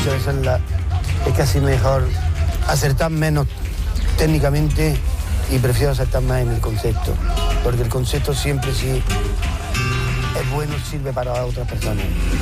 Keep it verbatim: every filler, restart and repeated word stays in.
muchas veces la, es casi mejor acertar menos técnicamente y prefiero acertar más en el concepto, porque el concepto siempre sí es bueno, sirve para otras personas.